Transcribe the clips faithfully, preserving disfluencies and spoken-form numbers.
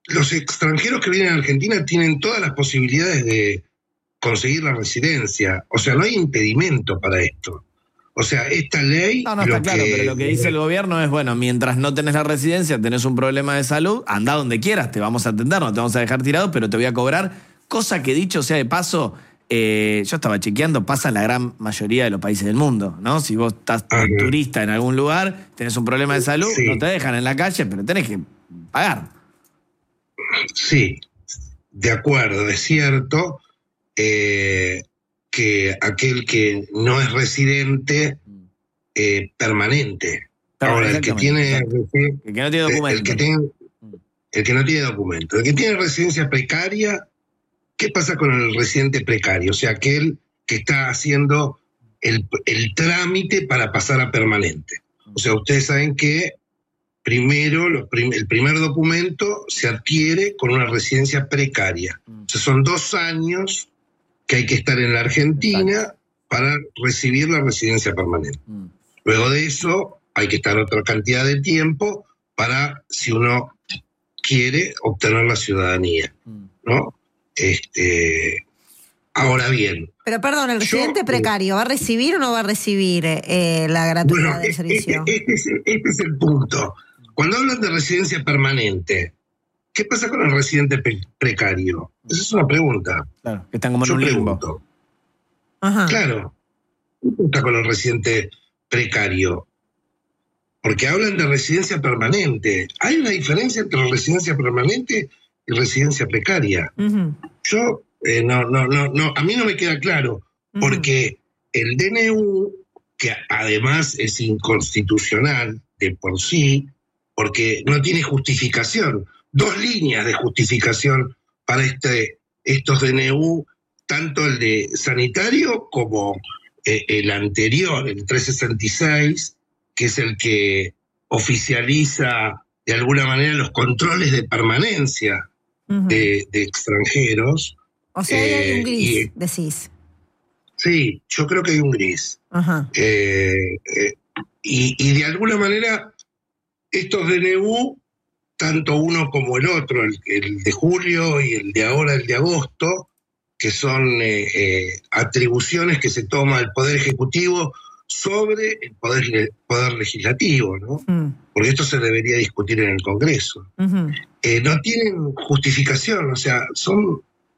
los extranjeros que vienen a Argentina tienen todas las posibilidades de conseguir la residencia. O sea, no hay impedimento para esto. O sea, esta ley... No, no, está claro, pero lo que dice el gobierno es, bueno, mientras no tenés la residencia, tenés un problema de salud, anda donde quieras, te vamos a atender, no te vamos a dejar tirado, pero te voy a cobrar. Cosa que, dicho sea de paso, eh, yo estaba chequeando, pasa en la gran mayoría de los países del mundo, ¿no? Si vos estás uh-huh. turista en algún lugar, tenés un problema de salud, sí. no te dejan en la calle, pero tenés que pagar. Sí, de acuerdo, es cierto eh, que aquel que no es residente eh, permanente. Ahora, el que tiene... El que no tiene documento. El que, tiene, el que no tiene documento. El que tiene residencia precaria, ¿qué pasa con el residente precario? O sea, aquel que está haciendo el, el trámite para pasar a permanente. O sea, ustedes saben que primero, los prim- el primer documento se adquiere con una residencia precaria. O sea, son dos años que hay que estar en la Argentina Exacto. para recibir la residencia permanente. Mm. Luego de eso, hay que estar otra cantidad de tiempo para, si uno quiere, obtener la ciudadanía, ¿no? Este, ahora bien... Pero perdón, ¿el residente yo, precario va a recibir o no va a recibir eh, la gratuidad bueno, del servicio? Este, este, es, este es el punto. Cuando hablan de residencia permanente, ¿qué pasa con el residente pre- precario? Esa es una pregunta. Claro, que están como en yo un limbo. Pregunto. Ajá. Claro. ¿Qué pasa con el residente precario? Porque hablan de residencia permanente. Hay una diferencia entre residencia permanente y residencia precaria. Uh-huh. Yo, eh, no, no, no, no, a mí no me queda claro, uh-huh. porque el D N U, que además es inconstitucional de por sí, porque no tiene justificación, dos líneas de justificación para este, estos D N U, tanto el de sanitario como eh, el anterior, el trescientos sesenta y seis, que es el que oficializa de alguna manera los controles de permanencia uh-huh. de, de extranjeros. O sea, eh, hay un gris, y, decís. Sí, yo creo que hay un gris. Uh-huh. Eh, eh, y, y de alguna manera, estos D N U, tanto uno como el otro, el, el de julio y el de ahora, el de agosto, que son eh, eh, atribuciones que se toma el Poder Ejecutivo sobre el poder, poder legislativo, ¿no? Mm. Porque esto se debería discutir en el Congreso. Uh-huh. Eh, no tienen justificación, o sea, son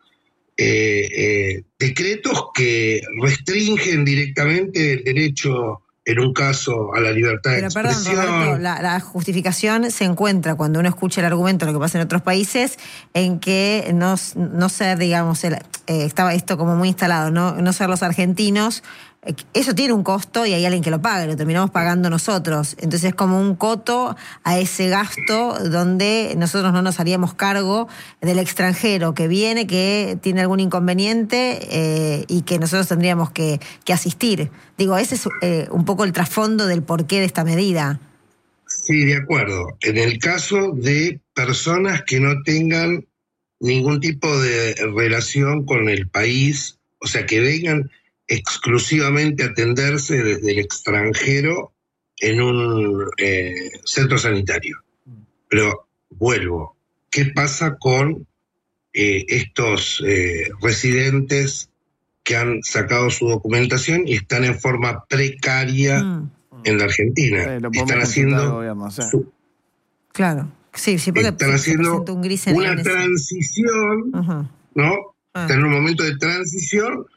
eh, eh, decretos que restringen directamente el derecho, en un caso, a la libertad Pero, de expresión. Perdón, Roberto, la, la justificación se encuentra cuando uno escucha el argumento de lo que pasa en otros países, en que no, no ser, digamos, el, eh, estaba esto como muy instalado, no, no ser los argentinos. Eso tiene un costo y hay alguien que lo paga, y lo terminamos pagando nosotros. Entonces es como un coto a ese gasto donde nosotros no nos haríamos cargo del extranjero que viene, que tiene algún inconveniente eh, y que nosotros tendríamos que, que asistir. Digo, ese es eh, un poco el trasfondo del porqué de esta medida. Sí, de acuerdo. En el caso de personas que no tengan ningún tipo de relación con el país, o sea, que vengan exclusivamente atenderse desde el extranjero en un eh, centro sanitario. Pero vuelvo, ¿qué pasa con eh, estos eh, residentes que han sacado su documentación y están en forma precaria mm. en la Argentina? Eh, están haciendo gobierno, sí. su, claro, sí, sí, porque están haciendo un gris en una el transición, uh-huh. ¿no? Ah. Están en un momento de transición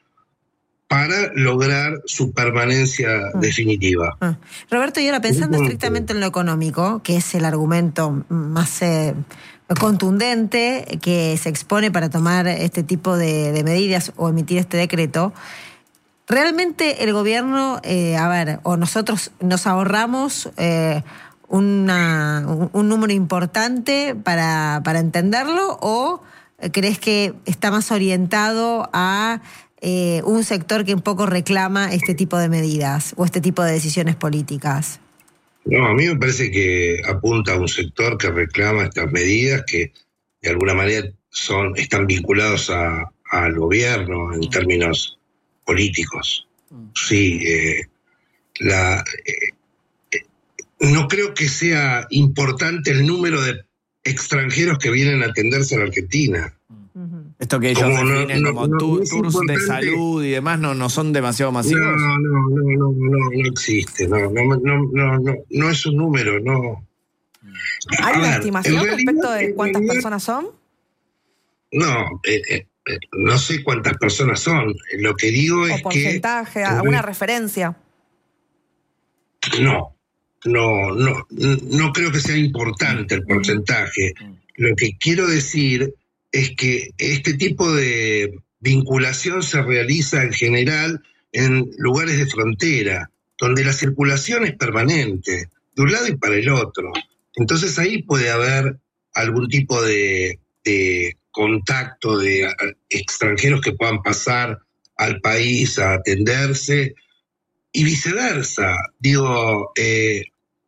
para lograr su permanencia ah. definitiva. Ah. Roberto, y ahora pensando estrictamente en lo económico, que es el argumento más eh, contundente que se expone para tomar este tipo de, de medidas o emitir este decreto, realmente el gobierno, eh, a ver, o nosotros nos ahorramos eh, una, un, un número importante para, para entenderlo, o crees que está más orientado a Eh, un sector que un poco reclama este tipo de medidas o este tipo de decisiones políticas? No, a mí me parece que apunta a un sector que reclama estas medidas que de alguna manera son, están vinculados a, al gobierno en términos políticos. Sí, eh, la, eh, no creo que sea importante el número de extranjeros que vienen a atenderse a la Argentina. Esto que ellos como definen no, no, como no, tours no de salud y demás no, no son demasiado masivos. No, no, no, no, no, no existe. No, no, no, no, no, no es un número, no. ¿Hay a una ver, estimación realidad, respecto de cuántas realidad, personas son? No, eh, eh, no sé cuántas personas son. Lo que digo es que... ¿O porcentaje, alguna referencia? No, no, no, no creo que sea importante el porcentaje. Lo que quiero decir es que este tipo de vinculación se realiza en general en lugares de frontera, donde la circulación es permanente, de un lado y para el otro. Entonces ahí puede haber algún tipo de, de contacto de extranjeros que puedan pasar al país a atenderse y viceversa. Digo, eh,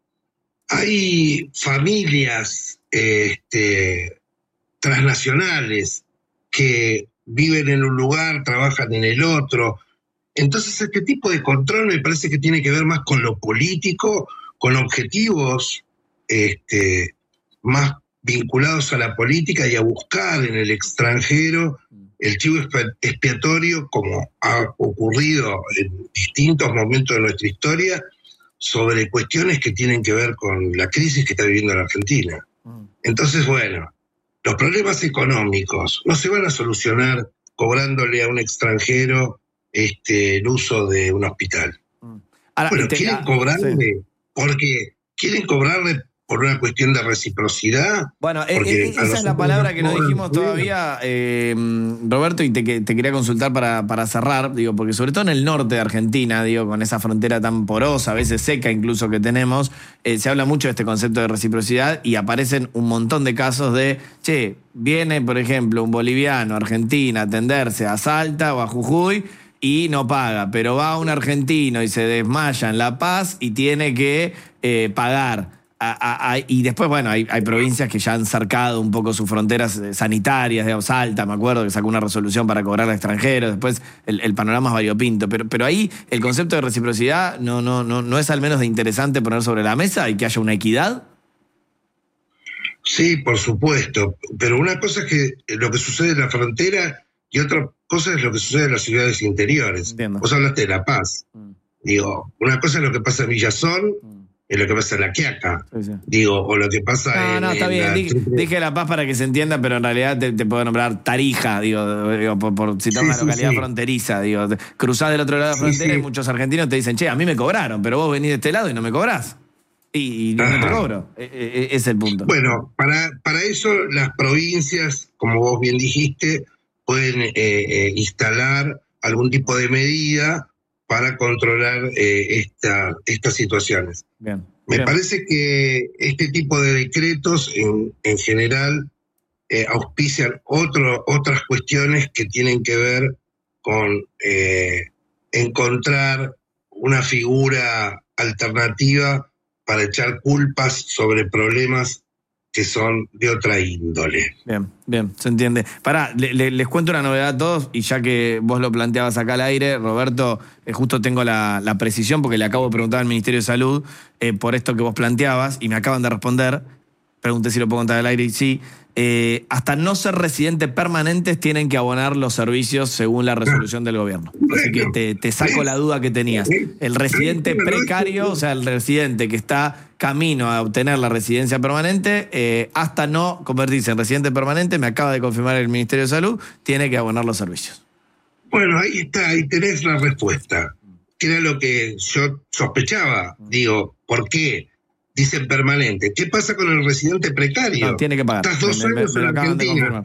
hay familias eh, este, transnacionales que viven en un lugar, trabajan en el otro. Entonces este tipo de control me parece que tiene que ver más con lo político, con objetivos este, más vinculados a la política y a buscar en el extranjero el chivo expiatorio, como ha ocurrido en distintos momentos de nuestra historia, sobre cuestiones que tienen que ver con la crisis que está viviendo la Argentina. Entonces, bueno, los problemas económicos no se van a solucionar cobrándole a un extranjero este, el uso de un hospital. Ahora, bueno, quieren la, cobrarle sí. porque quieren cobrarle por una cuestión de reciprocidad. Bueno, eh, esa es la palabra que no dijimos todavía, eh, Roberto, y te, te quería consultar para, para cerrar, digo, porque sobre todo en el norte de Argentina, digo, con esa frontera tan porosa, a veces seca incluso que tenemos, eh, se habla mucho de este concepto de reciprocidad y aparecen un montón de casos de, che, viene, por ejemplo, un boliviano a Argentina a atenderse a Salta o a Jujuy y no paga, pero va un argentino y se desmaya en La Paz y tiene que eh, pagar. A, a, a, y después, bueno, hay, hay provincias que ya han cercado un poco sus fronteras sanitarias, digamos, Salta, me acuerdo que sacó una resolución para cobrar a extranjeros, después el, el panorama es variopinto, pero, pero ahí el concepto de reciprocidad no, no, no, no es al menos de interesante poner sobre la mesa y que haya una equidad. Sí, por supuesto, pero una cosa es que lo que sucede en la frontera y otra cosa es lo que sucede en las ciudades interiores. Entiendo. Vos hablaste de La Paz. Mm. Digo, una cosa es lo que pasa en Villazón, mm. es lo que pasa en La Quiaca, sí, sí. digo, o lo que pasa no, en... No, no, está en bien, la... dije, dije La Paz para que se entienda, pero en realidad te, te puedo nombrar Tarija, digo, digo por, por citar sí, una sí, localidad sí. fronteriza, digo, cruzás del otro lado de la frontera sí, sí. y muchos argentinos te dicen, che, a mí me cobraron, pero vos venís de este lado y no me cobrás. Y, y no te cobro, e, e, es el punto. Bueno, para, para eso las provincias, como vos bien dijiste, pueden eh, eh, instalar algún tipo de medida para controlar eh, esta, estas situaciones. Bien, Me bien. parece que este tipo de decretos en, en general eh, auspician otro, otras cuestiones que tienen que ver con eh, encontrar una figura alternativa para echar culpas sobre problemas que son de otra índole. Bien, bien, se entiende. Pará, le, le, les cuento una novedad a todos, y ya que vos lo planteabas acá al aire, Roberto, eh, justo tengo la, la precisión, porque le acabo de preguntar al Ministerio de Salud eh, por esto que vos planteabas, y me acaban de responder, pregunté si lo puedo contar al aire, y sí, eh, hasta no ser residentes permanentes tienen que abonar los servicios según la resolución del gobierno. Así que te, te saco la duda que tenías. El residente precario, o sea, el residente que está camino a obtener la residencia permanente, eh, hasta no convertirse en residente permanente, me acaba de confirmar el Ministerio de Salud, tiene que abonar los servicios. Bueno, ahí está, ahí tenés la respuesta. Que era lo que yo sospechaba. Digo, ¿por qué dicen permanente? ¿Qué pasa con el residente precario? No, tiene que pagar. Estás dos me, años me, me en Argentina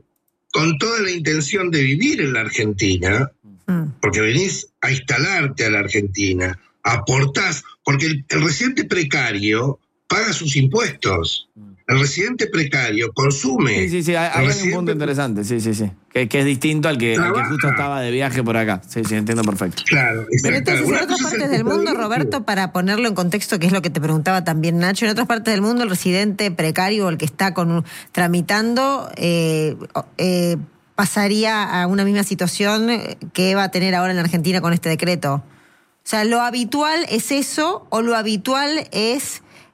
con toda la intención de vivir en la Argentina, mm. porque venís a instalarte a la Argentina, aportás, porque el, el residente precario paga sus impuestos. El residente precario consume. Sí, sí, sí, hay, hay residente... un punto interesante, sí, sí, sí. Que, que es distinto al que, al que justo estaba de viaje por acá. Sí, sí, entiendo perfecto. Claro, pero entonces en otras partes del mundo, Roberto, para ponerlo en contexto, que es lo que te preguntaba también Nacho, en otras partes del mundo el residente precario o el que está con tramitando eh, eh, pasaría a una misma situación que va a tener ahora en la Argentina con este decreto. O sea, ¿lo habitual es eso o lo habitual es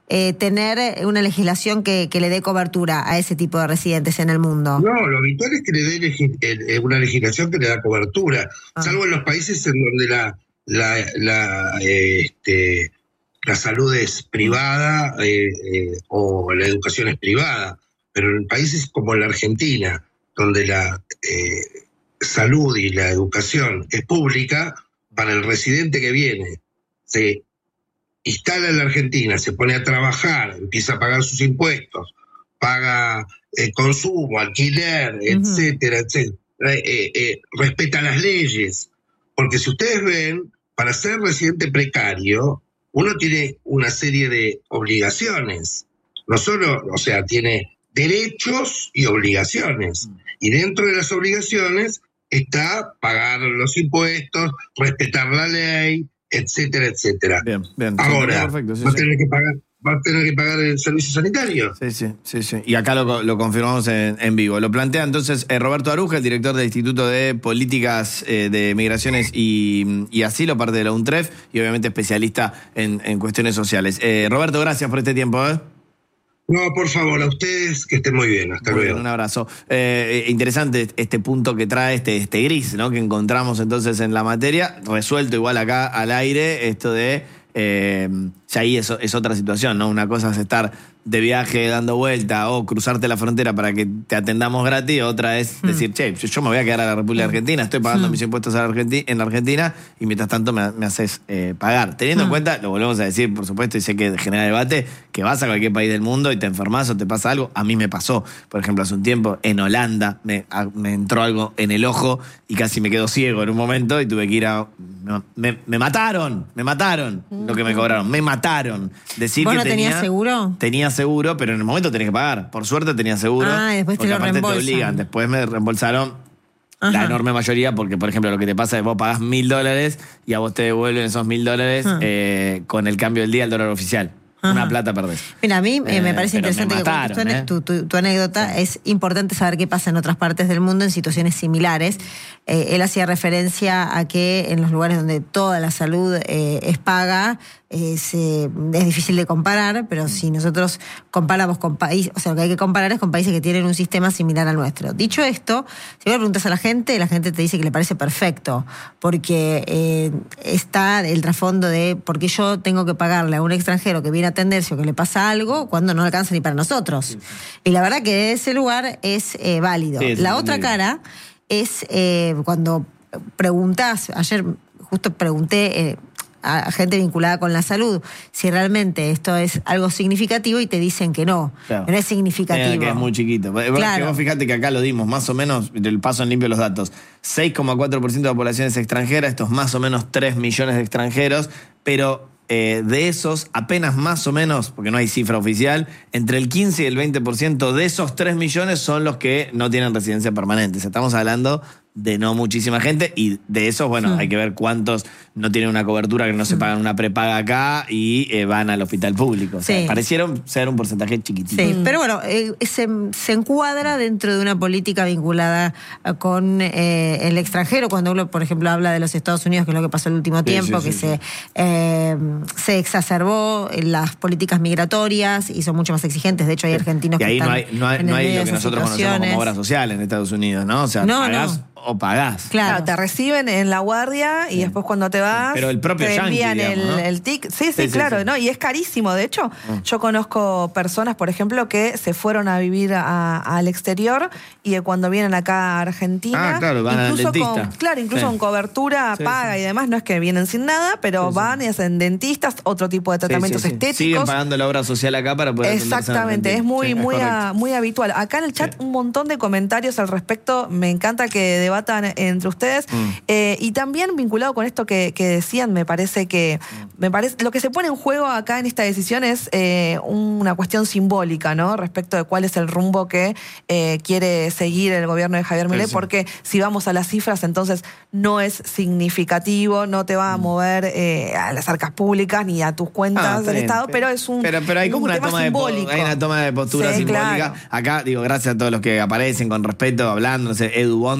eh, tener una legislación que, que le dé cobertura a ese tipo de residentes en el mundo? No, lo habitual es que le dé legi- eh, una legislación que le da cobertura, ah. salvo en los países en donde la, la, la, eh, este, la salud es privada eh, eh, o la educación es privada. Pero en países como la Argentina, donde la eh, salud y la educación es pública, para el residente que viene, se instala en la Argentina, se pone a trabajar, empieza a pagar sus impuestos, paga eh, consumo, alquiler, uh-huh. etcétera, etcétera, eh, eh, respeta las leyes. Porque si ustedes ven, para ser residente precario, uno tiene una serie de obligaciones. No solo, o sea, tiene derechos y obligaciones. Y dentro de las obligaciones está pagar los impuestos, respetar la ley, etcétera, etcétera. Bien, bien. Ahora, perfecto, sí, va, a sí. tener que pagar, va a tener que pagar el servicio sanitario. Sí, sí, sí, sí. Y acá lo, lo confirmamos en, en vivo. Lo plantea entonces eh, Roberto Aruja, el director del Instituto de Políticas eh, de Migraciones y, y Asilo, parte de la UNTREF, y obviamente especialista en, en cuestiones sociales. Eh, Roberto, gracias por este tiempo, ¿eh? No, por favor, a ustedes que estén muy bien. Hasta muy luego. Bien, un abrazo. Eh, interesante este punto que trae este, este gris, ¿no? Que encontramos entonces en la materia, resuelto igual acá al aire, esto de eh, ya ahí es, es otra situación, ¿no? Una cosa es estar de viaje dando vuelta o cruzarte la frontera para que te atendamos gratis, otra es mm. decir, che, yo me voy a quedar a la República mm. Argentina, estoy pagando mm. mis impuestos a la Argenti- en la Argentina y mientras tanto me, me haces eh, pagar. Teniendo mm. en cuenta, lo volvemos a decir, por supuesto, y sé que genera debate, que vas a cualquier país del mundo y te enfermas o te pasa algo. A mí me pasó, por ejemplo, hace un tiempo en Holanda me, a, me entró algo en el ojo y casi me quedo ciego en un momento y tuve que ir a... Me, me, me mataron, me mataron mm. lo que me cobraron, me mataron. Decir ¿Vos que no tenía, tenías seguro? Tenía seguro, pero en el momento tenés que pagar. Por suerte tenía seguro. Ah, y después te lo aparte reembolsan. te obligan. Después me reembolsaron Ajá. la enorme mayoría, porque, por ejemplo, lo que te pasa es que vos pagás mil dólares y a vos te devuelven esos mil dólares eh, con el cambio del día al dólar oficial. Ajá. Una plata perdés. Mira, a mí eh, me parece interesante me mataron, que eh. tu, tu, tu anécdota. Sí. Es importante saber qué pasa en otras partes del mundo en situaciones similares. Eh, él hacía referencia a que en los lugares donde toda la salud eh, es paga, es, eh, es difícil de comparar, pero si nosotros comparamos con países, o sea, lo que hay que comparar es con países que tienen un sistema similar al nuestro. Dicho esto, si vos le preguntas a la gente, la gente te dice que le parece perfecto, porque eh, está el trasfondo de por qué yo tengo que pagarle a un extranjero que viene a atenderse o que le pasa algo cuando no alcanza ni para nosotros. Sí, sí. Y la verdad que ese lugar es eh, válido. Sí, la otra cara es eh, cuando preguntás, ayer justo pregunté eh, a gente vinculada con la salud si realmente esto es algo significativo y te dicen que no, claro. no es significativo. Eh, que es muy chiquito. Claro. Vos fíjate que acá lo dimos más o menos, del paso en limpio los datos, seis coma cuatro por ciento de la población es extranjera, estos más o menos tres millones de extranjeros, pero eh, de esos apenas más o menos, porque no hay cifra oficial, entre el quince y el veinte por ciento de esos tres millones son los que no tienen residencia permanente. O sea, estamos hablando de no muchísima gente, y de esos, bueno, sí. hay que ver cuántos no tienen una cobertura, que no se pagan una prepaga acá y eh, van al hospital público. O sea, sí. parecieron ser un porcentaje chiquitito. Sí, pero bueno, eh, se, se encuadra dentro de una política vinculada con eh, el extranjero, cuando uno, por ejemplo, habla de los Estados Unidos, que es lo que pasó el último tiempo, sí, sí, que sí, se, sí. Eh, se exacerbó las políticas migratorias y son mucho más exigentes. De hecho, hay sí. argentinos y que ahí están no hay, no hay, no hay lo que nosotros conocemos como obra social en Estados Unidos, ¿no? O sea, no, pagás no. o pagás. Claro. claro, te reciben en la guardia y sí. después cuando te vas pero el propio te envían yankee, digamos, el, ¿no? el tic. Sí, sí, sí, claro, sí, sí. ¿no? Y es carísimo. De hecho, mm. yo conozco personas, por ejemplo, que se fueron a vivir a, al exterior y cuando vienen acá a Argentina, ah, claro, van incluso al dentista. con, claro, incluso sí. con cobertura sí, paga sí. y demás, no es que vienen sin nada, pero sí, van sí. y hacen dentistas, otro tipo de tratamientos sí, sí, sí. estéticos. Siguen pagando la obra social acá para poder exactamente, es muy, sí, muy, es a, muy habitual. Acá en el chat sí. un montón de comentarios al respecto, me encanta que debatan entre ustedes. Mm. Eh, y también vinculado con esto que, que decían, me parece que mm. me parece lo que se pone en juego acá en esta decisión es eh, una cuestión simbólica, ¿no? Respecto de cuál es el rumbo que eh, quiere seguir el gobierno de Javier Milei, sí, sí. porque si vamos a las cifras, entonces no es significativo, no te va a mover eh, a las arcas públicas ni a tus cuentas ah, del sí, Estado, pero, pero es un pero, pero hay como una toma, de, hay una toma de postura sí, simbólica. Claro. Acá, digo, gracias a todos los que aparecen con respeto, hablando, no sé, Edu Bond, que dice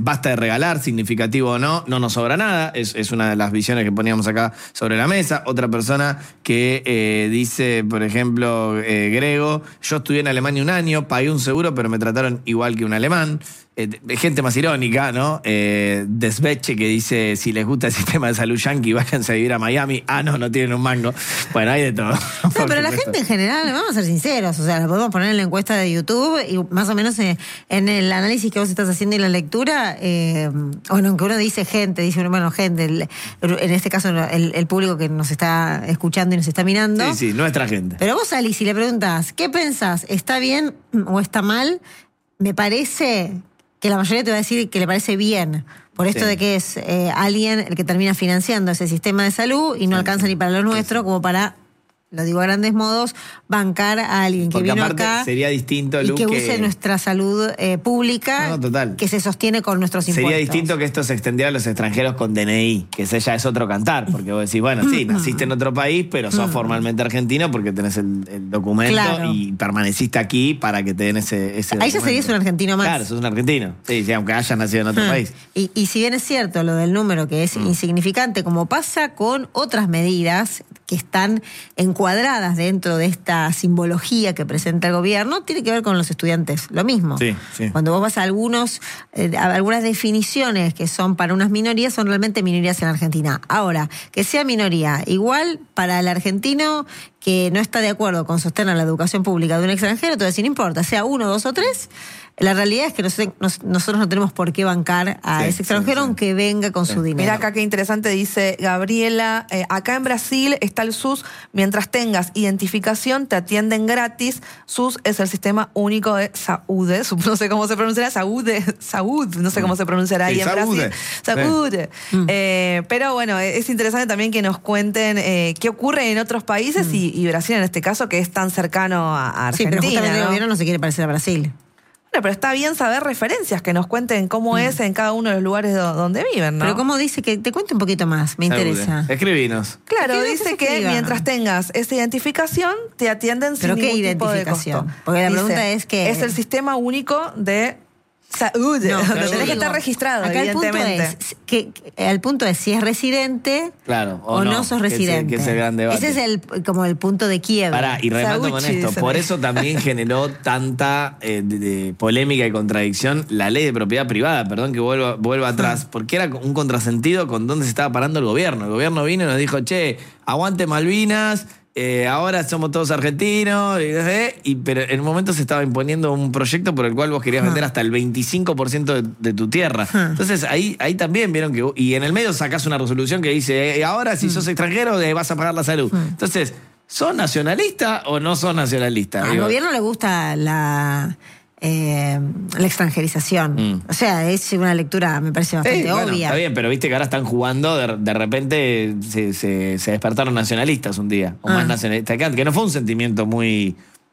basta de regalar, significativo o no, no nos sobra nada. Es, es una de las visiones que poníamos acá sobre la mesa. Otra persona que eh, dice, por ejemplo, eh, Grego, yo estudié en Alemania un año, pagué un seguro, pero me trataron igual que un alemán. Eh, gente más irónica, ¿no? Eh, Desbeche, que dice, si les gusta el sistema de salud yankee, váyanse a vivir a Miami. Ah, no, no tienen un mango. Bueno, hay de todo. No, pero la gente en general, vamos a ser sinceros, o sea, la podemos poner en la encuesta de YouTube y más o menos en, en el análisis que vos estás haciendo y la lectura, eh, bueno, aunque uno dice gente, dice uno, bueno, gente, el, en este caso el, el público que nos está escuchando y nos está mirando. Sí, sí, nuestra gente. Pero vos salís y le preguntás, ¿qué pensás? ¿Está bien o está mal? Me parece que la mayoría te va a decir que le parece bien, por esto sí. de que es eh, alguien el que termina financiando ese sistema de salud y no sí, alcanza sí. ni para lo nuestro, sí. como para, lo digo a grandes modos, bancar a alguien que Porque vino aparte acá sería distinto, y Lu, que, que use nuestra salud eh, pública, no, total. que se sostiene con nuestros impuestos. Sería distinto que esto se extendiera a los extranjeros con D N I, que ese ya es otro cantar, porque vos decís, bueno, sí, naciste en otro país, pero sos formalmente argentino porque tenés el, el documento claro. y permaneciste aquí para que te den ese, ese Ahí documento. Ya serías un argentino más. Claro, sos un argentino, sí, sí, aunque hayas nacido en otro hmm. país. Y, y si bien es cierto lo del número, que es hmm. insignificante, como pasa con otras medidas que están encuadradas dentro de esta simbología que presenta el gobierno, tiene que ver con los estudiantes. Lo mismo. Sí, sí. Cuando vos vas a, algunos, eh, a algunas definiciones que son para unas minorías, son realmente minorías en Argentina. Ahora, que sea minoría, igual para el argentino que no está de acuerdo con sostener la educación pública de un extranjero, entonces no importa, sea uno, dos o tres, la realidad es que nosotros, nosotros no tenemos por qué bancar a sí, ese extranjero sí, sí. aunque venga con sí. su dinero. Mira acá qué interesante, dice Gabriela, eh, acá en Brasil está el S U S, mientras tengas identificación te atienden gratis. S U S es el sistema único de saúde, no sé cómo se pronunciará, saúde, salud, no sé cómo se pronunciará ahí sí, en saúde. Brasil. Saúde. Sí. Eh, pero bueno, es interesante también que nos cuenten eh, qué ocurre en otros países mm. y, y Brasil en este caso, que es tan cercano a Argentina. Sí, pero justamente ¿no? el gobierno no se quiere parecer a Brasil. Bueno, pero está bien saber referencias, que nos cuenten cómo mm. es en cada uno de los lugares do- donde viven, ¿no? Pero cómo dice, que te cuente un poquito más, me Saúde. interesa. Escribinos. Claro, ¿Qué dice que escriba? mientras tengas esa identificación, te atienden sin ningún tipo de costo. Porque la dice, pregunta es que... es el sistema único de salud. No, pero tenés que estar registrado, acá evidentemente. El punto, es, que, el punto es si es residente claro, o, o no, no sos residente. Que es el, que es el gran debate. Ese es el, como el punto de quiebre. Pará, y remato Sauchi, con esto. Por eso también generó tanta eh, de, de polémica y contradicción la ley de propiedad privada. Perdón que vuelva, vuelva atrás. Porque era un contrasentido con dónde se estaba parando el gobierno. El gobierno vino y nos dijo, che, aguante Malvinas... Eh, ahora somos todos argentinos, eh, y, pero en un momento se estaba imponiendo un proyecto por el cual vos querías vender hasta el veinticinco por ciento de, de tu tierra. Entonces ahí, ahí también vieron que... Y en el medio sacás una resolución que dice, eh, ahora si sos extranjero eh, vas a pagar la salud. Entonces, ¿sos nacionalista o no sos nacionalista? Al gobierno le gusta la... Eh, la extranjerización. Mm. O sea, es una lectura, me parece bastante eh, bueno, obvia. Está bien, pero viste que ahora están jugando, de, de repente se, se, se despertaron nacionalistas un día, o ah. más nacionalistas que antes, que no fue un sentimiento muy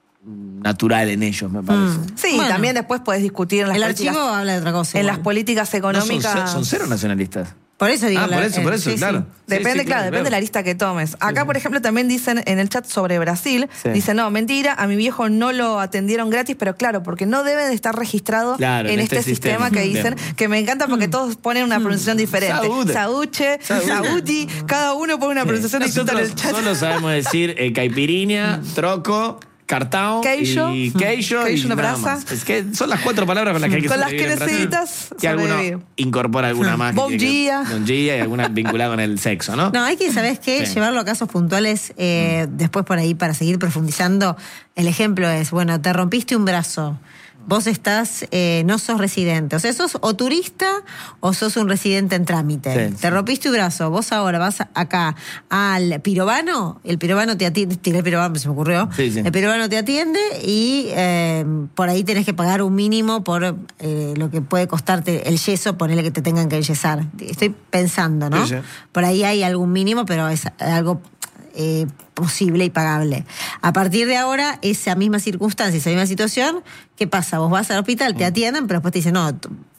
natural en ellos, me parece. Mm. Sí, bueno, también después podés discutir en las el políticas. archivo habla de otra cosa. En igual. las políticas económicas. No, son, son cero nacionalistas. Por eso digo. Ah, por eso, por eso, sí, claro. Sí. Depende, sí, sí, claro, claro, depende de la lista que tomes. Acá, por ejemplo, también dicen en el chat sobre Brasil, sí. dicen, no, mentira, a mi viejo no lo atendieron gratis, pero claro, porque no debe de estar registrado claro, en, en este, este sistema, sistema que dicen, bien. que me encanta porque todos ponen una pronunciación diferente. Saúde. Sauche, Sauti, cada uno pone una pronunciación sí. distinta en el chat. Solo sabemos decir eh, caipirinha, troco, cartao queijo, y queijo queijo y una nada brasa. más. Es que son las cuatro palabras con las que hay que con las que en necesitas que alguno incorpora alguna más. Bon día. Bon día y alguna vinculada con el sexo, ¿no? No, hay que, ¿sabes qué? Sí. Llevarlo a casos puntuales eh, mm. después por ahí para seguir profundizando. El ejemplo es, bueno, te rompiste un brazo. Vos estás, eh, no sos residente. O sea, sos o turista o sos un residente en trámite. Sí, te sí. rompiste un brazo. Vos ahora vas acá al pirobano. El pirobano te atiende. Tiré el pirobano, se me ocurrió. Sí, sí. El pirobano te atiende y eh, por ahí tenés que pagar un mínimo por eh, lo que puede costarte el yeso, ponerle que te tengan que enyesar. Estoy pensando, ¿no? Sí, sí. Por ahí hay algún mínimo, pero es algo... Eh, posible y pagable. A partir de ahora, esa misma circunstancia, esa misma situación, ¿qué pasa? Vos vas al hospital, te atienden, pero después te dicen, no,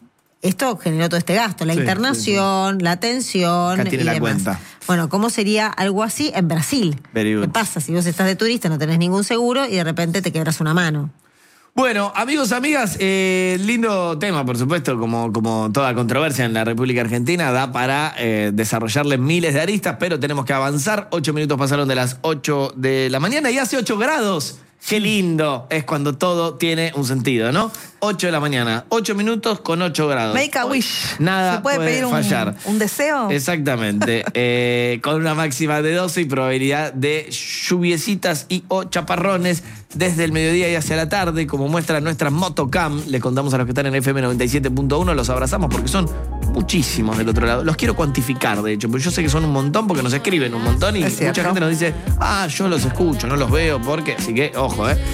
esto generó todo este gasto, la sí, internación, sí, sí. la atención acá tiene y la demás. Cuenta. Bueno, ¿cómo sería algo así en Brasil? ¿Qué pasa si vos estás de turista, no tenés ningún seguro y de repente te quebras una mano? Bueno, amigos, amigas, eh, lindo tema, por supuesto, como, como toda controversia en la República Argentina, da para eh, desarrollarle miles de aristas, pero tenemos que avanzar. Ocho minutos pasaron de las ocho de la mañana y hace ocho grados. Qué lindo es cuando todo tiene un sentido, ¿no? ocho de la mañana, ocho minutos con ocho grados. Make a wish. Nada ¿Se puede, puede pedir fallar. Un, un deseo? Exactamente. eh, con una máxima de doce y probabilidad de lluviecitas y o chaparrones desde el mediodía y hacia la tarde, como muestra nuestra Motocam. Le contamos a los que están en F M noventa y siete punto uno, los abrazamos porque son muchísimos del otro lado. Los quiero cuantificar, de hecho, porque yo sé que son un montón porque nos escriben un montón y mucha gente nos dice, ah, yo los escucho, no los veo, porque, así que, ojo, eh.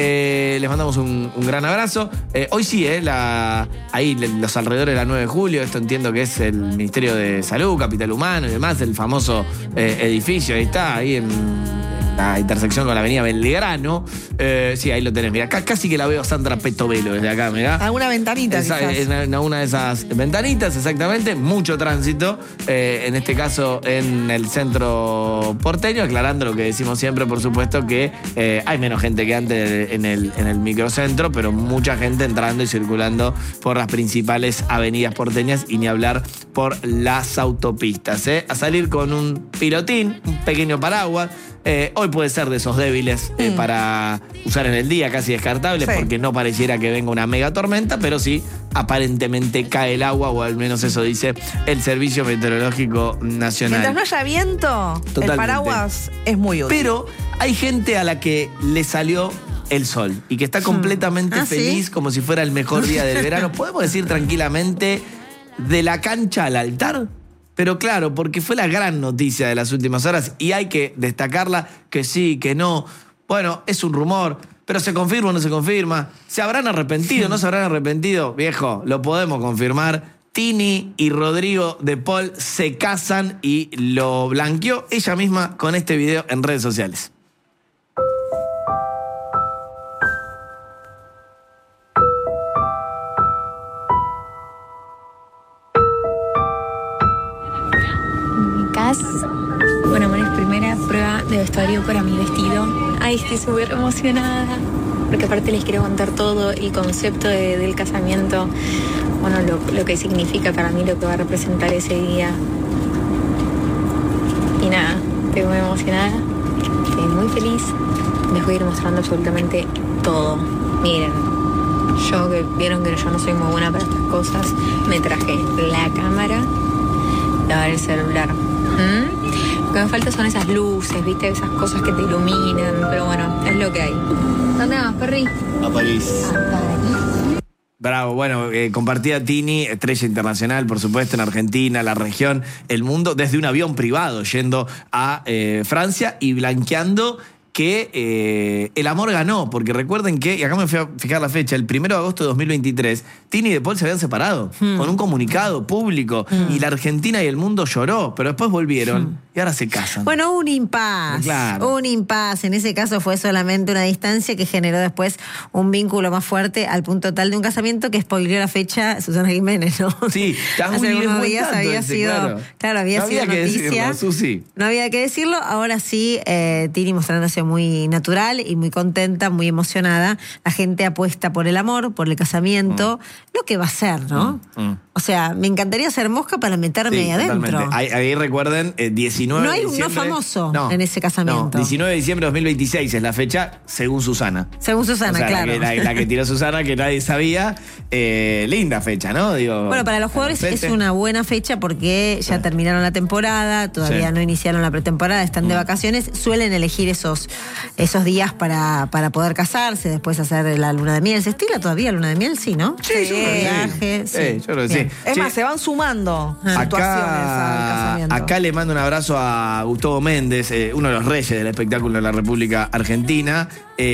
eh les mandamos un, un gran abrazo. Eh, hoy sí, eh, la, ahí los alrededores de la nueve de julio, esto entiendo que es el Ministerio de Salud, Capital Humano y demás, el famoso eh, edificio, ahí está, ahí en la intersección con la avenida Belgrano. Eh, sí, ahí lo tenés, mirá, acá casi que la veo a Sandra Petovelo desde acá, mirá. Alguna ventanita, Esa, quizás. En, en una de esas ventanitas, exactamente, mucho tránsito, eh, en este caso en el centro porteño, aclarando lo que decimos siempre, por supuesto, que eh, hay menos gente que antes en el, en el microcentro, pero mucha gente entrando y circulando por las principales avenidas porteñas y ni hablar por las autopistas. ¿eh? A salir con un pilotín, un pequeño paraguas. Eh, hoy puede ser de esos débiles eh, mm. para usar en el día, casi descartables, sí. porque no pareciera que venga una mega tormenta, pero sí, aparentemente cae el agua, o al menos eso dice el Servicio Meteorológico Nacional. Mientras no haya viento, Totalmente. El paraguas es muy útil. Pero hay gente a la que le salió el sol y que está completamente ¿Ah, feliz, sí? como si fuera el mejor día del verano. ¿Podemos decir tranquilamente de la cancha al altar? Pero claro, porque fue la gran noticia de las últimas horas y hay que destacarla, que sí, que no. Bueno, es un rumor, pero ¿se confirma o no se confirma? ¿Se habrán arrepentido? ¿No se habrán arrepentido? Viejo, lo podemos confirmar. Tini y Rodrigo de Paul se casan y lo blanqueó ella misma con este video en redes sociales. Bueno, bueno, es primera prueba de vestuario para mi vestido. Ay, estoy súper emocionada, porque aparte les quiero contar todo el concepto de, del casamiento, bueno, lo, lo que significa para mí, lo que va a representar ese día. Y nada, estoy muy emocionada, estoy muy feliz. Les voy a ir mostrando absolutamente todo. Miren, yo que vieron que yo no soy muy buena para estas cosas, me traje la cámara, lavar el celular. ¿Mm? Lo que me falta son esas luces, ¿viste? Esas cosas que te iluminan. Pero bueno, es lo que hay. ¿Dónde vas, Perry? A París. A París. Bravo, bueno, eh, compartía Tini, estrella internacional, por supuesto, en Argentina, la región, el mundo, desde un avión privado, yendo a eh, Francia y blanqueando que eh, el amor ganó, porque recuerden que, y acá me fui a fijar la fecha, el primero de agosto de dos mil veintitrés, Tini y De Paul se habían separado, hmm. con un comunicado público, hmm. y la Argentina y el mundo lloró, pero después volvieron, hmm. y ahora se casan. Bueno, un impas, claro. un impas, en ese caso fue solamente una distancia que generó después un vínculo más fuerte al punto tal de un casamiento que spoileó la fecha Susana Jiménez, ¿no? Sí, hace unos días había ese, sido, claro, claro había no sido había noticia, que decirlo, Susi. No había que decirlo, ahora sí, eh, Tini mostrándose muy natural y muy contenta, muy emocionada. La gente apuesta por el amor, por el casamiento, mm. lo que va a ser, ¿no? Mm, mm. O sea, me encantaría ser mosca para meterme sí, ahí adentro. Totalmente. Ahí, ahí recuerden, eh, diecinueve no hay de diciembre. No hay un no famoso no, en ese casamiento. No, diecinueve de diciembre de dos mil veintiséis es la fecha, según Susana. Según Susana, o sea, claro. La que, la, la que tiró Susana, que nadie sabía. Eh, linda fecha, ¿no? Digo, bueno, para los jugadores es una buena fecha porque ya sí. terminaron la temporada, todavía sí. no iniciaron la pretemporada, están mm. de vacaciones. Suelen elegir esos, esos días para, para poder casarse, después hacer la luna de miel. ¿Se estila todavía la luna de miel? Sí, ¿no? Sí, sí. Viaje, sí. sí. Yo creo que sí. Es sí. más, se van sumando acá, situaciones al casamiento. Acá le mando un abrazo a Gustavo Méndez, eh, uno de los reyes del espectáculo de la República Argentina.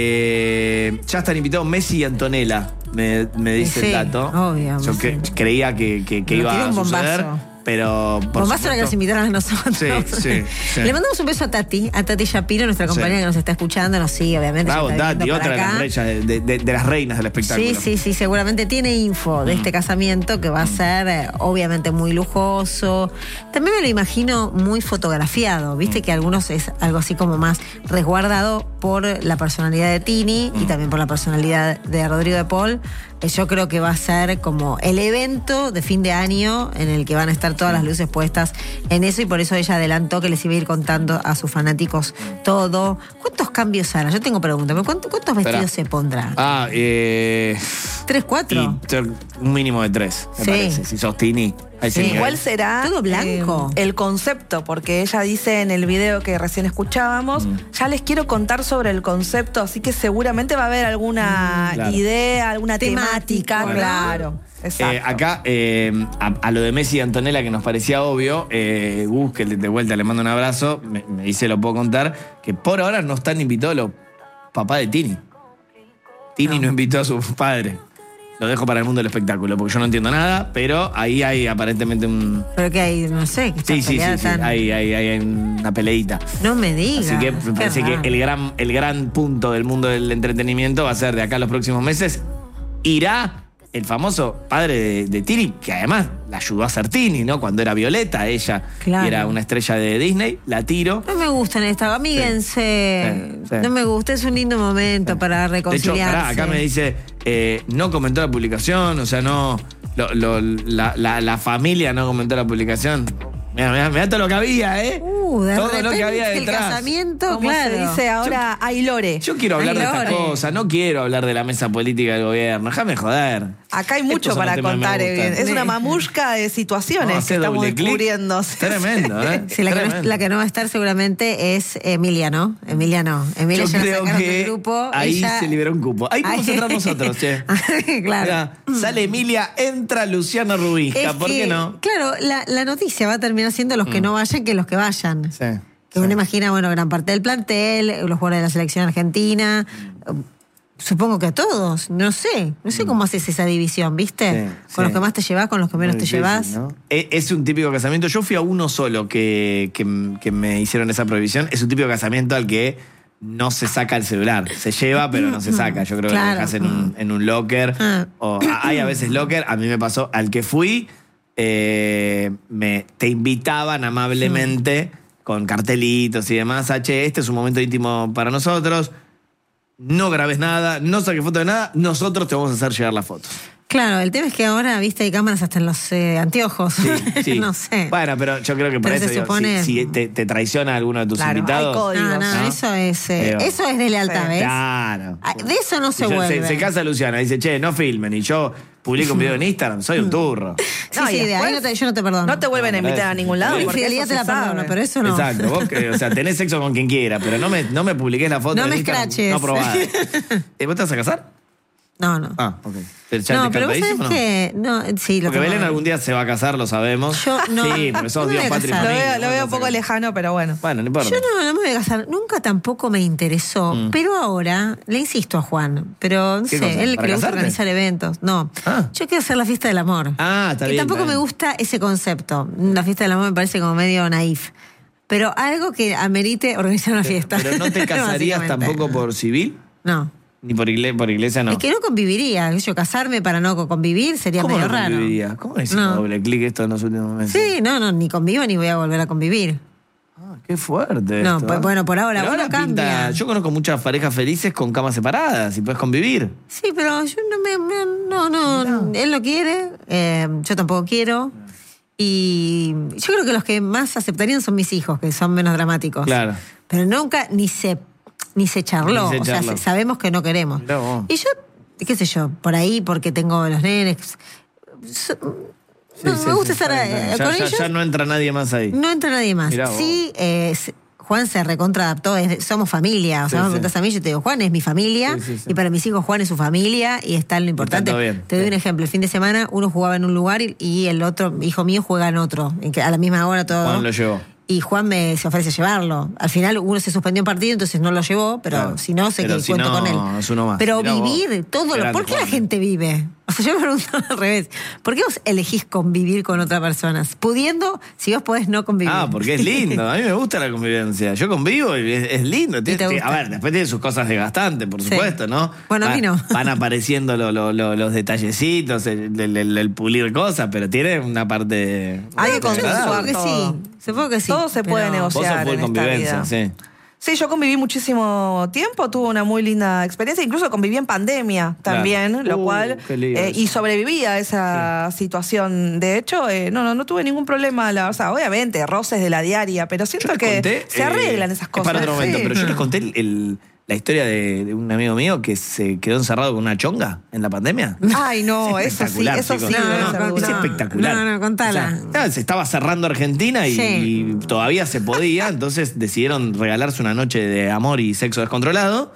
Eh, ya están invitados Messi y Antonella, me, me dice sí, el dato. Obvio, Yo que, creía que, que, que iba a suceder. Pero por bombazo era que nos invitaron a nosotros. Sí, sí, sí. Le mandamos un beso a Tati, a Tati Shapiro, nuestra compañera sí. que nos está escuchando, nos sigue, obviamente. Bravo, Tati, otra de las, reyes, de, de, de las reinas del espectáculo. Sí, sí, sí, seguramente tiene info de mm. este casamiento que va a ser eh, obviamente muy lujoso. También me lo imagino muy fotografiado, viste mm. que algunos es algo así como más resguardado por la personalidad de Tini mm. y también por la personalidad de Rodrigo de Paul. Yo creo que va a ser como el evento de fin de año en el que van a estar todas las luces puestas en eso, y por eso ella adelantó que les iba a ir contando a sus fanáticos todo. ¿Cuántos cambios hará? Yo tengo preguntas. ¿Cuántos, cuántos vestidos Espera. se pondrá? Ah, eh... ¿Tres, cuatro? Y, un mínimo de tres, me sí. parece. Si sos Tini. Sí. ¿Cuál será todo blanco eh, el concepto? Porque ella dice en el video que recién escuchábamos, mm. ya les quiero contar sobre el concepto, así que seguramente va a haber alguna mm, claro. idea, alguna temática, temática claro. Eh, acá, eh, a, a lo de Messi y Antonella, que nos parecía obvio, eh, Gus, que de vuelta le mando un abrazo, me, me dice, lo puedo contar, que por ahora no están invitados los papás de Tini. Tini no, no invitó a su padre. Lo dejo para el mundo del espectáculo, porque yo no entiendo nada, pero ahí hay aparentemente un... Pero que hay, no sé, que sí, sí, sí, sí, tan... hay, hay, hay una peleita. No me digas. Así que me parece raro. que el gran, el gran punto del mundo del entretenimiento va a ser de acá a los próximos meses. Irá el famoso padre de, de Tini, que además la ayudó a ser Tini, ¿no? Cuando era Violeta, ella claro. era una estrella de Disney, la tiro. No me gustan estas, amíguense. Sí, sí, sí. No me gusta, es un lindo momento sí. para reconciliarse. De hecho, pará, acá me dice, eh, no comentó la publicación, o sea, no, lo, lo, la, la, la familia no comentó la publicación. Mira, mira, mira todo lo que había, ¿eh? Uh, de todo lo que había el detrás. Casamiento, como claro. se dice ahora, yo, hay lore. Yo quiero hablar hay de lore. estas cosas, no quiero hablar de la mesa política del gobierno. Déjame joder. Acá hay mucho para contar, bien. Es una mamushka de situaciones no, que estamos descubriendo. Tremendo, ¿eh? Sí, la, Tremendo. Que no, la que no va a estar seguramente es Emilia, ¿no? Emilia no. Emilia yo ya creo sacaron que del grupo. Ahí ella... se liberó un cupo. Ahí podemos entrar nosotros, che. Claro. Mira, sale Emilia, entra Luciana Rubinska. Es ¿Por que, qué no? Claro, la, la noticia va a terminar siendo los que mm. no vayan que los que vayan. Sí. Que uno imagina, bueno, gran parte del plantel, los jugadores de la selección argentina, supongo que a todos, no sé, no sé cómo haces esa división, ¿viste? Sí, con sí. los que más te llevas, con los que menos Muy te llevas. ¿No? Es un típico casamiento, yo fui a uno solo que, que, que me hicieron esa prohibición, es un típico casamiento al que no se saca el celular, se lleva pero no se saca, yo creo claro. que lo dejas en un, en un locker, ah. o hay a veces locker, a mí me pasó, al que fui, eh, me, te invitaban amablemente... Sí. con cartelitos y demás, H, este es un momento íntimo para nosotros, no grabes nada, no saques fotos de nada, nosotros te vamos a hacer llegar las fotos. Claro, el tema es que ahora, viste, hay cámaras hasta en los eh, anteojos. Sí, sí. No sé. Bueno, pero yo creo que por pero eso, digo, supone... si, si te, te traiciona alguno de tus claro, invitados... Hay códigos, no, no, ¿no? Eso es eh, eso es de lealtad, ¿ves? Claro. De eso no se yo, vuelve. Se, se casa Luciana, dice, che, no filmen, y yo publico un video en Instagram, soy un turro. Sí, no, sí, de ahí no te, yo no te perdono. No te vuelven a invitar a ningún lado. La infidelidad te la perdono, pero eso no. Exacto, vos, o sea, tenés sexo con quien quiera, pero no me, no me publiques la foto no en me Instagram. escraches. No probada. ¿Eh, ¿Vos te vas a casar? No, no. Ah, ok. No, pero vos sabés que... No, sí, lo porque Belén algún día se va a casar, lo sabemos. Yo no. Sí, porque sos no Dios, patria y Lo familia. veo, lo veo un poco lejano, pero bueno. Bueno, no importa. Yo no, no me voy a casar. Nunca tampoco me interesó. Mm. Pero ahora, le insisto a Juan, pero no sé, cosa? él que le gusta organizar eventos. No, ah. yo quiero hacer la fiesta del amor. Ah, está y bien. Y tampoco está bien. me gusta ese concepto. La fiesta del amor me parece como medio naif. Pero algo que amerite organizar una fiesta. ¿Pero no te casarías tampoco por civil? No. Ni por iglesia, por iglesia no. Es que no conviviría. Yo casarme para no convivir sería ¿Cómo medio no raro. Conviviría? ¿Cómo es no. doble clic esto en los últimos meses? Sí, no, no, ni convivo ni voy a volver a convivir. Ah, qué fuerte. No, esto, pues, ¿eh? bueno, por ahora, pero uno ahora cambia. Pinta, yo conozco muchas parejas felices con camas separadas y puedes convivir. Sí, pero yo no me. No, no, no. Él lo quiere, eh, yo tampoco quiero. Y yo creo que los que más aceptarían son mis hijos, que son menos dramáticos. Claro. Pero nunca ni se. Ni se charló, Ni se charló. o sea, sabemos que no queremos. No. Y yo, qué sé yo, por ahí, porque tengo los nenes. So, sí, no, sí, me gusta sí, estar sí, eh, ya, con ya, ellos. ya no entra nadie más ahí. No entra nadie más. Mirá sí, eh, Juan se recontraadaptó, es, somos familia. O sea, sí, me preguntas sí. a mí, yo te digo, Juan es mi familia, sí, sí, sí. y para mis hijos Juan es su familia, y está en lo importante. Está bien, te doy sí. un ejemplo, el fin de semana uno jugaba en un lugar y, y el otro, hijo mío, juega en otro, en que a la misma hora todo. Juan lo llevó. Y Juan me se ofrece a llevarlo. Al final uno se suspendió un partido, entonces no lo llevó, pero claro. si no, sé que si cuento no, con él. Es uno más. Pero Mirá vivir vos. todo lo... ¿Por qué Juan. La gente vive? O sea, yo me pregunto al revés. ¿Por qué vos elegís convivir con otra persona? Pudiendo, si vos podés no convivir. Ah, porque es lindo. A mí me gusta la convivencia. Yo convivo y es, es lindo. Tiene, gusta? A ver, después tiene sus cosas desgastantes, por sí. supuesto, ¿no? Bueno, Va, a mí no. Van apareciendo lo, lo, lo, los detallecitos, el, el, el, el pulir cosas, pero tiene una parte... Hay que consensuar todo. que sí. Supongo que sí. Todo se puede pero... negociar Vos sos full en convivencia, esta vida. sí. Sí, yo conviví muchísimo tiempo, tuve una muy linda experiencia, incluso conviví en pandemia también, claro. lo uh, cual, eh, y sobreviví a esa sí. situación. De hecho, eh, no, no, no tuve ningún problema, la, o sea, obviamente, roces de la diaria, pero siento que conté, se arreglan eh, esas cosas. Para otro momento, sí. pero yo les conté el... el... la historia de, de un amigo mío que se quedó encerrado con una chonga en la pandemia. Ay, no, es eso sí, eso chicos. sí. No, no, no, es espectacular. No, no, contala. O sea, se estaba cerrando Argentina y, sí. y todavía se podía, entonces decidieron regalarse una noche de amor y sexo descontrolado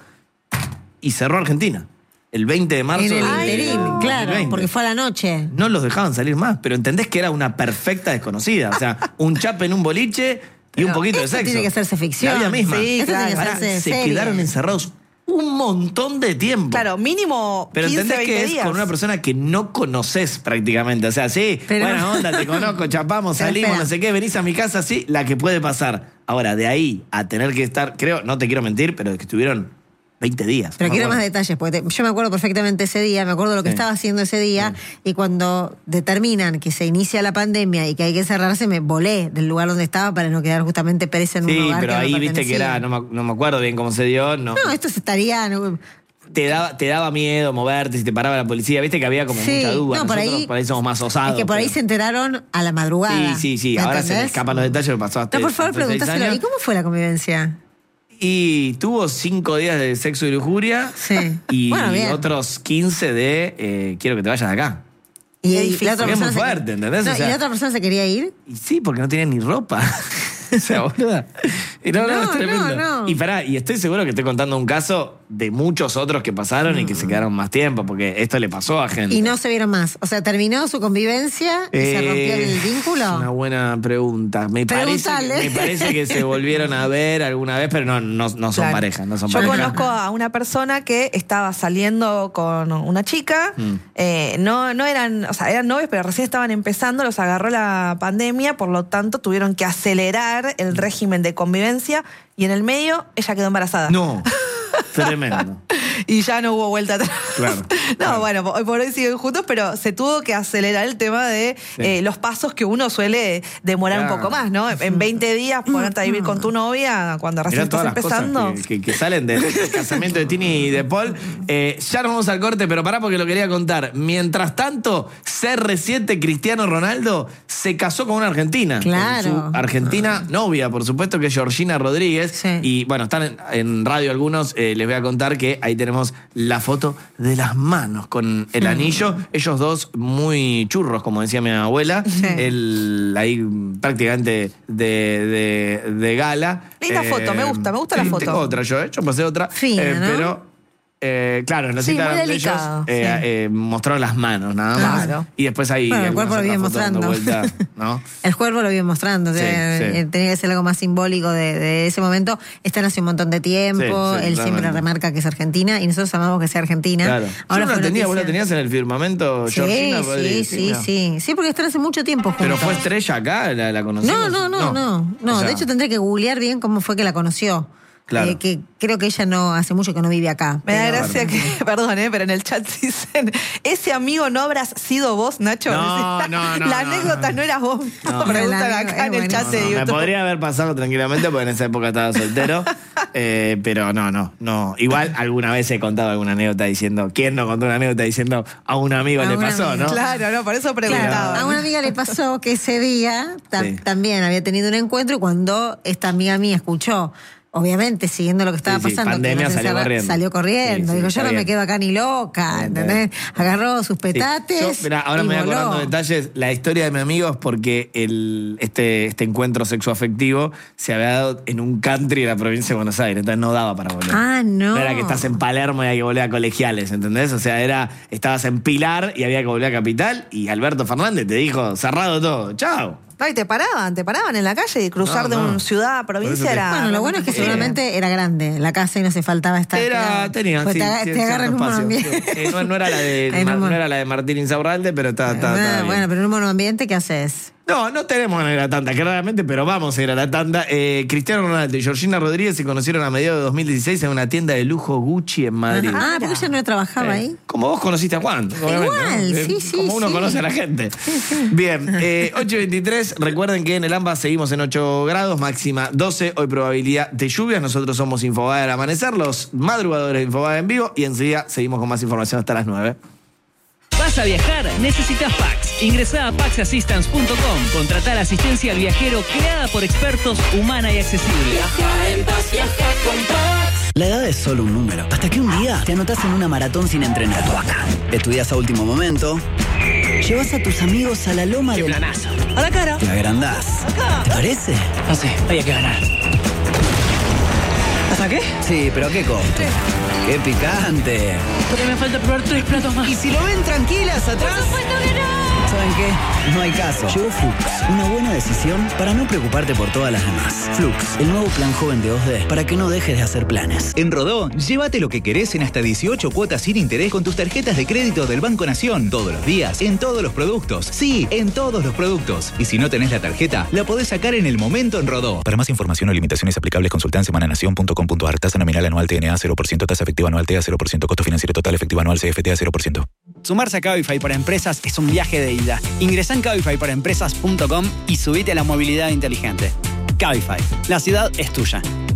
y cerró Argentina. El veinte de marzo. En el de, interín, de, claro, veinte. porque fue a la noche. No los dejaban salir más, pero entendés que era una perfecta desconocida. O sea, un chape en un boliche y un poquito de sexo. Tiene que hacerse ficción. La vida misma. Sí, claro. Tiene que Ahora, hacerse se serie. quedaron encerrados un montón de tiempo. Claro, mínimo pero quince, entendés que es días. con una persona que no conoces prácticamente. O sea, sí, pero... buena onda, te conozco, chapamos, salimos, no sé qué, venís a mi casa, sí, la que puede pasar. Ahora, de ahí a tener que estar, creo, no te quiero mentir, pero que estuvieron veinte días. Pero no quiero acuerdo. más detalles, porque te, yo me acuerdo perfectamente ese día, me acuerdo lo que sí. estaba haciendo ese día, sí. y cuando determinan que se inicia la pandemia y que hay que cerrarse, me volé del lugar donde estaba para no quedar justamente presa en sí, un lugar pero que ahí no viste que era, no me, no me acuerdo bien cómo se dio. No, no esto se estaría... No, Te daba, te daba miedo moverte, si te paraba la policía, viste que había como sí, mucha duda. No, por Nosotros ahí, por ahí somos más osados. Es que por pero... ahí se enteraron a la madrugada. Sí, sí, sí. Ahora se me escapan los detalles, me pasó hasta. No, por favor, preguntáselo. ¿Y cómo fue la convivencia? Y tuvo cinco días de sexo y lujuria. Sí. Y bueno, otros quince de eh, quiero que te vayas de acá. Y, y la otra porque es muy se... fuerte, ¿entendés? No, o sea, ¿y la otra persona se quería ir? Y sí, porque no tenía ni ropa. O sea, boluda. Y no, no, no, es tremendo. No, no. Y pará, y estoy seguro que estoy contando un caso de muchos otros que pasaron mm. y que se quedaron más tiempo, porque esto le pasó a gente. Y no se vieron más. O sea, terminó su convivencia y eh, se rompió el vínculo. Es una buena pregunta. Me parece, me parece que se volvieron a ver alguna vez, pero no, no, no son claro. pareja. No son Yo pareja. conozco a una persona que estaba saliendo con una chica. Mm. Eh, no, no eran, o sea, eran novios, pero recién estaban empezando, los agarró la pandemia, por lo tanto tuvieron que acelerar el régimen de convivencia y en el medio ella quedó embarazada. No, tremendo. Y ya no hubo vuelta atrás. Claro, no, claro. bueno, por, por hoy siguen juntos, pero se tuvo que acelerar el tema de sí. eh, los pasos que uno suele demorar claro. un poco más, ¿no? En veinte días ponerte a vivir con tu novia cuando recién Mirá estás empezando. Que, que, que salen del casamiento de Tini y de Paul. Eh, ya nos vamos al corte, pero pará porque lo quería contar. Mientras tanto, C R siete Cristiano Ronaldo se casó con una argentina. Claro. Con su argentina novia, por supuesto, que es Georgina Rodríguez. Sí. Y bueno, están en, en radio algunos. Eh, les voy a contar que ahí tenemos la foto de las manos con el anillo. Ellos dos muy churros, como decía mi abuela. Sí. El, ahí prácticamente de, de, de gala. Linda eh, foto, me gusta, me gusta sí, la foto. Tengo otra yo, ¿eh? Yo pasé otra. Fina, eh, ¿no? Pero... Eh, claro, en los sí, Instagram de ellos eh, sí. eh, mostraron las manos nada más. Claro. Y después ahí. Bueno, el cuerpo lo viene mostrando. Vuelta, ¿no? El cuerpo lo viene mostrando. Sí, tenía, sí. tenía que ser algo más simbólico de, de ese momento. Están hace un montón de tiempo. Sí, sí, Él realmente. siempre remarca que es argentina y nosotros amamos que sea argentina. Claro. Ahora yo no la tenía, vos la tenías en el firmamento, sí, Georgina. Sí, sí, sí, sí. Sí, porque están hace mucho tiempo juntos. ¿Pero fue estrella acá? ¿La, la conocimos? No, no, no, no. no. no. O sea, de hecho, tendré que googlear bien cómo fue que la conoció. Claro. Eh, que creo que ella no hace mucho que no vive acá. Me pero... da gracia que, perdón, eh, pero en el chat dicen, ese amigo no habrás sido vos, Nacho. No, no, no. La no, anécdota no, no eras vos. No. Preguntan acá en el chat no, de no, YouTube. Me podría haber pasado tranquilamente porque en esa época estaba soltero. eh, pero no, no, no. Igual alguna vez he contado alguna anécdota diciendo, ¿quién no contó una anécdota diciendo a un amigo a le pasó, amiga. ¿no? Claro, no, por eso preguntaba. Claro, a una amiga le pasó que ese día ta- Sí. también había tenido un encuentro y cuando esta amiga mía escuchó, obviamente siguiendo lo que estaba Sí, sí, pasando, pandemia, que salió encerra- corriendo. salió corriendo. Sí, sí, Digo, está yo no bien. me quedo acá ni loca, Bien, ¿entendés? Agarró sus petates. Sí. Yo, mirá, ahora y me voy voló. acordando detalles. La historia de mi amigo es porque el, este, este encuentro sexoafectivo se había dado en un country de la provincia de Buenos Aires, entonces no daba para volver. Ah, no. No era que estás en Palermo y hay que volver a Colegiales, ¿entendés? O sea, era, estabas en Pilar y había que volver a Capital y Alberto Fernández te dijo, cerrado todo, chao. No, y te paraban, te paraban en la calle y cruzar No, no. de una ciudad a provincia te- era... Bueno, lo bueno es que seguramente era grande la casa y no se faltaba estar. Era, claro. tenía, Pues sí, te, aga- sí, te agarra en un cierto monoambiente. espacio. Sí, no, no era la de, En Mar- un mon- no era la de Martín Insaurralde, pero estaba, estaba, estaba Ah, bien. bueno, pero en un monoambiente, ¿qué haces? No, no tenemos que ir a la tanda, claramente, pero vamos a ir a la tanda. Eh, Cristiano Ronaldo y Georgina Rodríguez se conocieron a mediados de dos mil dieciséis en una tienda de lujo Gucci en Madrid. Ah, porque ella no trabajaba Eh, ahí. Como vos conociste a Juan, obviamente. Igual, ¿no? Eh, sí, sí, Como uno sí. conoce a la gente. Sí, sí. Bien, eh, ocho veintitrés, recuerden que en el AMBA seguimos en ocho grados, máxima doce, hoy probabilidad de lluvias. Nosotros somos Infobae al amanecer, los madrugadores de Infobae en vivo, y enseguida seguimos con más información hasta las nueve. ¿Vas a viajar? Necesitas Pax. Ingresá a pax assistance punto com. Contratá la asistencia al viajero creada por expertos, humana y accesible. Viaja en paz, viaja con Pax. La edad es solo un número. Hasta que un día te anotás en una maratón sin entrenar. Estudias a último momento. Llevas a tus amigos a la loma del... Planazo. A la cara. Te agrandás. Acá. ¿Te parece? No sé, había que ganar. ¿Hasta qué? Sí, pero ¿a qué costo? ¡Qué picante! Porque me falta probar tres platos más. Y si lo ven tranquilas atrás... ¿Saben qué? No hay caso. Llegó Flux, una buena decisión para no preocuparte por todas las demás. Flux, el nuevo plan joven de dos D para que no dejes de hacer planes. En Rodó, llévate lo que querés en hasta dieciocho cuotas sin interés con tus tarjetas de crédito del Banco Nación. Todos los días, en todos los productos. Sí, en todos los productos. Y si no tenés la tarjeta, la podés sacar en el momento en Rodó. Para más información o limitaciones aplicables, consulta en semananación punto com punto a r. Tasa nominal anual T N A cero por ciento, tasa efectiva anual T A cero por ciento, costo financiero total efectivo anual C F T A cero por ciento. Sumarse a Cabify para empresas es un viaje de ida. Ingresá en cabify para empresas punto com y subite a la movilidad inteligente. Cabify, la ciudad es tuya.